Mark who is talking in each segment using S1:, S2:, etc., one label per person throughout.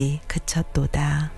S1: 그쳤도다.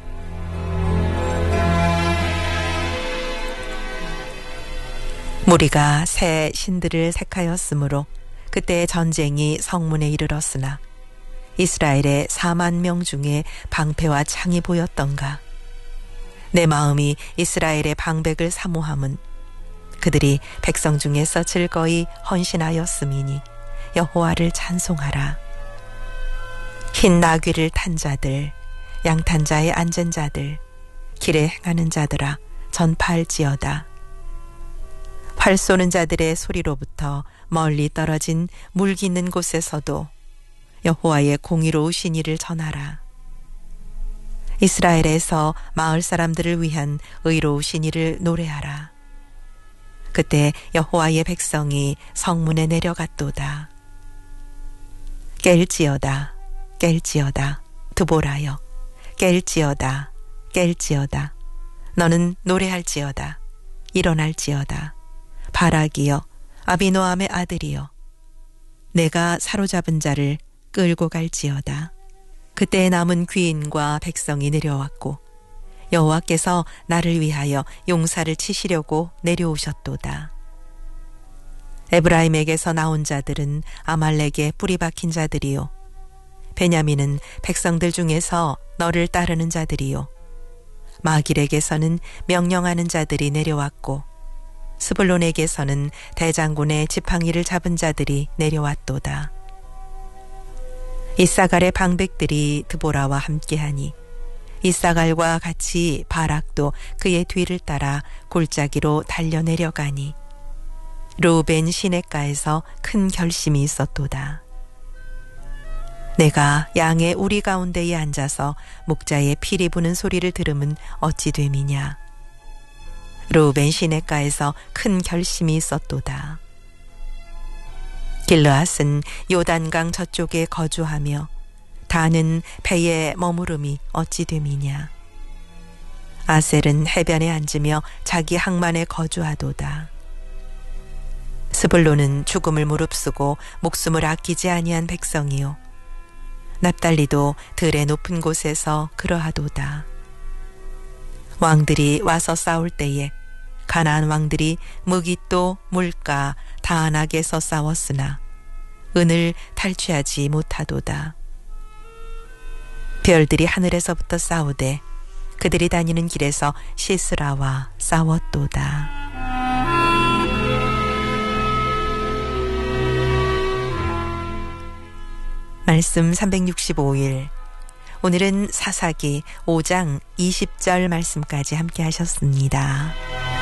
S1: 무리가 새 신들을 색하였으므로 그때 전쟁이 성문에 이르렀으나 이스라엘의 4만 명 중에 방패와 창이 보였던가. 내 마음이 이스라엘의 방백을 사모함은 그들이 백성 중에서 즐거이 헌신하였음이니 여호와를 찬송하라. 흰 나귀를 탄 자들, 양탄 자에 앉은 자들, 길에 행하는 자들아 전파할지어다. 활 쏘는 자들의 소리로부터 멀리 떨어진 물기 있는 곳에서도 여호와의 공의로우신 일을 전하라. 이스라엘에서 마을 사람들을 위한 의로우신 일을 노래하라. 그때 여호와의 백성이 성문에 내려갔도다. 깰지어다, 깰지어다, 드보라여, 깰지어다, 깰지어다. 너는 노래할지어다, 일어날지어다. 바락이여, 아비노함의 아들이여, 내가 사로잡은 자를 끌고 갈지어다. 그때 남은 귀인과 백성이 내려왔고 여호와께서 나를 위하여 용사를 치시려고 내려오셨도다. 에브라임에게서 나온 자들은 아말렉에 뿌리 박힌 자들이요, 베냐민은 백성들 중에서 너를 따르는 자들이요, 마길에게서는 명령하는 자들이 내려왔고 스불론에게서는 대장군의 지팡이를 잡은 자들이 내려왔도다. 이사갈의 방백들이 드보라와 함께하니 이사갈과 같이 바락도 그의 뒤를 따라 골짜기로 달려내려가니 르우벤 시냇가에서 큰 결심이 있었도다. 내가 양의 우리 가운데에 앉아서 목자의 피리 부는 소리를 들으면 어찌 됨이냐. 르우벤 시냇가에서 큰 결심이 있었도다. 길르앗은 요단강 저쪽에 거주하며 단은 배에 머무름이 어찌 됨이냐. 아셀은 해변에 앉으며 자기 항만에 거주하도다. 스불론은 죽음을 무릅쓰고 목숨을 아끼지 아니한 백성이요, 납달리도 들의 높은 곳에서 그러하도다. 왕들이 와서 싸울 때에 가나안 왕들이 무깃도 물가 다안악에서 싸웠으나 은을 탈취하지 못하도다. 별들이 하늘에서부터 싸우되 그들이 다니는 길에서 시스라와 싸웠도다. 말씀 365일. 오늘은 사사기 5장 20절 말씀까지 함께 하셨습니다.